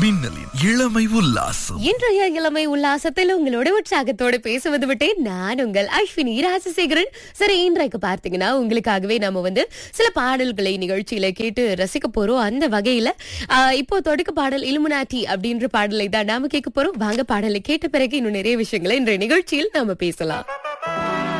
மின்னலின் இளமை உல்லாசம். இன்றைய இளமை உல்லாசத்தில் உங்களோட உற்சாகத்தோடு பேசுவது விட்டேன் நான் உங்கள் அஸ்வினி ராஜசேகரன். சரி, இன்றைக்கு பார்த்தீங்கன்னா உங்களுக்காகவே நாம சில பாடல்களை நிகழ்ச்சியில கேட்டு ரசிக்க போறோம். அந்த வகையில இப்போ தொடக்க பாடல் இலுமினாட்டி அப்படின்ற பாடலை தான் நாம கேட்க போறோம். வாங்க பாடலை கேட்ட பிறகு இன்னும் நிறைய விஷயங்களை இன்றைய நிகழ்ச்சியில் நாம பேசலாம்.